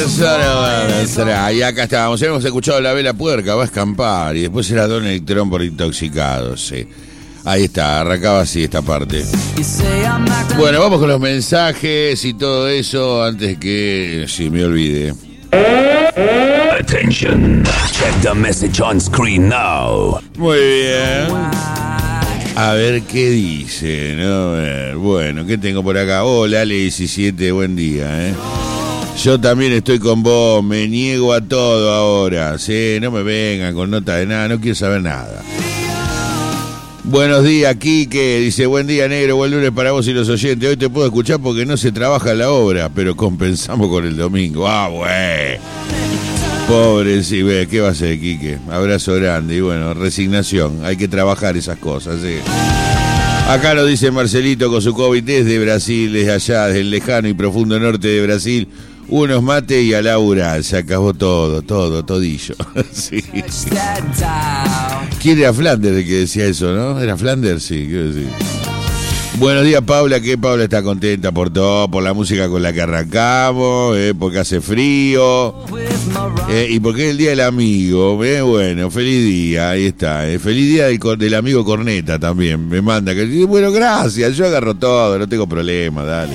Y acá estábamos, hemos escuchado La Vela Puerca, va a escampar. Y después era Don Electrón por Intoxicados, sí. Ahí está, arrancaba así esta parte. Bueno, vamos con los mensajes y todo eso antes que me olvide. Attention, check the message on screen now. Muy bien. A ver qué dice, ¿no? A ver, bueno, ¿qué tengo por acá? Hola, Ale17, buen día, Yo también estoy con vos, me niego a todo ahora, sí, no me vengan con nota de nada, no quiero saber nada. Buenos días, Quique, dice, buen día, negro, buen lunes para vos y los oyentes. Hoy te puedo escuchar porque no se trabaja la obra, pero compensamos con el domingo. Ah, güey. Pobre, sí, ve, ¿qué va a hacer, Quique? Abrazo grande y bueno, resignación, hay que trabajar esas cosas, sí. Acá lo dice Marcelito con su COVID desde Brasil, desde allá, desde el lejano y profundo norte de Brasil. Unos mate y a laburar, se acabó todo, todillo. Sí. ¿Quién era Flanders el que decía eso, no? ¿Era Flanders? Sí, quiero decir. Buenos días, Paula, que Paula está contenta por todo, por la música con la que arrancamos, porque hace frío, y porque es el día del amigo, bueno, feliz día, ahí está, feliz día del amigo Corneta también, me manda, que bueno, gracias, yo agarro todo, no tengo problema, dale.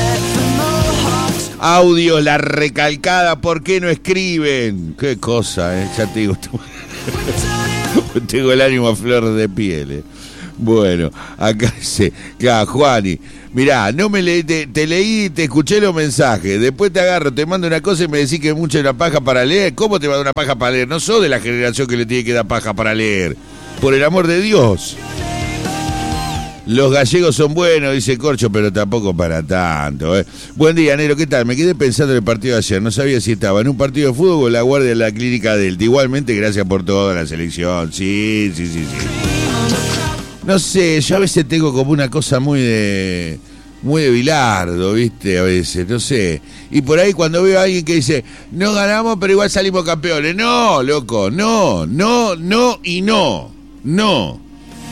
Audios, la recalcada, ¿por qué no escriben? Qué cosa, ya te digo, tengo el ánimo a flor de piel, Bueno, acá dice, Juani, mirá, no me te leí, te escuché los mensajes, después te agarro, te mando una cosa y me decís que es mucha una paja para leer. ¿Cómo te va a dar una paja para leer? No sos de la generación que le tiene que dar paja para leer. Por el amor de Dios. Los gallegos son buenos, dice Corcho, pero tampoco para tanto. Buen día, Nero, ¿qué tal? Me quedé pensando en el partido de ayer, no sabía si estaba en un partido de fútbol o en la guardia de la clínica Delta. Igualmente, gracias por toda la selección, sí. No sé, yo a veces tengo como una cosa muy de Bilardo, ¿viste? A veces, no sé. Y por ahí cuando veo a alguien que dice, no ganamos, pero igual salimos campeones. No, loco, no y no.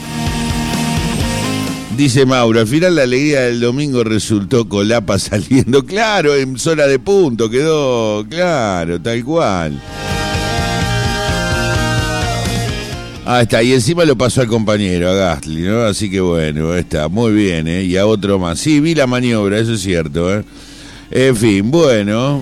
Dice Mauro, al final la alegría del domingo resultó Colapa saliendo. Claro, en zona de punto quedó, claro, tal cual. Ah, está, y encima lo pasó al compañero, a Gastly, ¿no? Así que bueno, está muy bien, y a otro más. Sí, vi la maniobra, eso es cierto, En fin, bueno.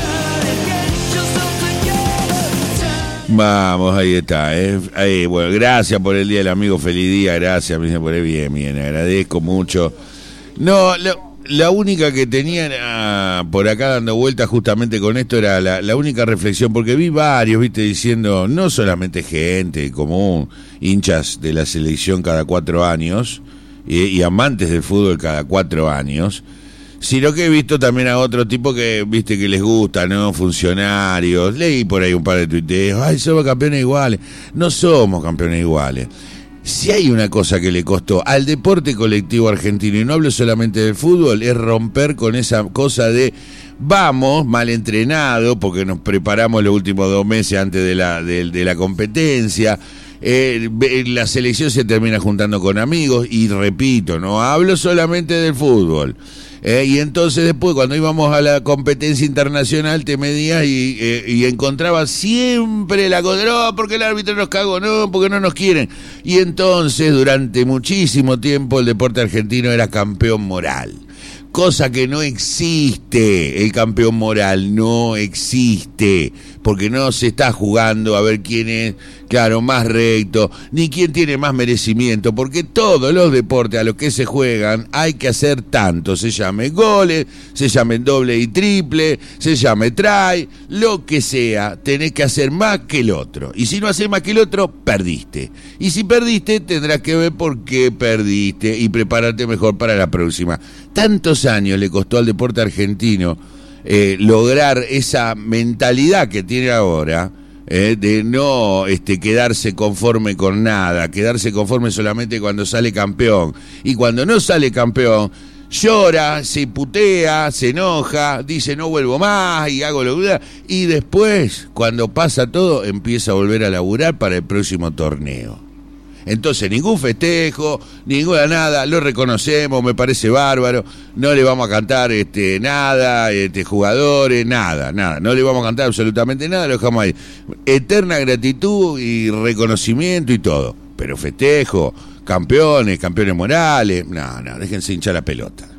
Vamos, ahí está, Ahí, bueno, gracias por el día del amigo, feliz día, gracias, me dice por ahí, bien, agradezco mucho. No, la única que tenía por acá dando vueltas justamente con esto era la única reflexión, porque vi varios, viste, diciendo, no solamente gente común, hinchas de la selección cada 4 años, y amantes del fútbol cada 4 años, sino que he visto también a otro tipo que, viste, que les gusta, ¿no? Funcionarios, leí por ahí un par de tuiteos, ay, somos campeones iguales. No somos campeones iguales. Si hay una cosa que le costó al deporte colectivo argentino, y no hablo solamente del fútbol, es romper con esa cosa de vamos mal entrenado, porque nos preparamos los últimos 2 meses antes de la competencia. La selección se termina juntando con amigos, y repito, no hablo solamente del fútbol. Y entonces después cuando íbamos a la competencia internacional te medías y encontrabas siempre la cosa, no, porque el árbitro nos cagó, no, porque no nos quieren. Y entonces durante muchísimo tiempo el deporte argentino era campeón moral. Cosa que no existe, el campeón moral no existe, porque no se está jugando a ver quién es, claro, más recto, ni quién tiene más merecimiento, porque todos los deportes a los que se juegan hay que hacer tanto, se llame goles, se llame doble y triple, se llame try, lo que sea, tenés que hacer más que el otro, y si no haces más que el otro, perdiste, y si perdiste tendrás que ver por qué perdiste y prepararte mejor para la próxima. Tantos años le costó al deporte argentino lograr esa mentalidad que tiene ahora, de no quedarse conforme con nada, quedarse conforme solamente cuando sale campeón, y cuando no sale campeón llora, se putea, se enoja, dice no vuelvo más y hago lo que, y después cuando pasa todo empieza a volver a laburar para el próximo torneo. Entonces, ningún festejo, ninguna nada, lo reconocemos, me parece bárbaro, no le vamos a cantar nada, jugadores, nada, no le vamos a cantar absolutamente nada, lo dejamos ahí. Eterna gratitud y reconocimiento y todo, pero festejo, campeones morales, no, déjense hinchar la pelota.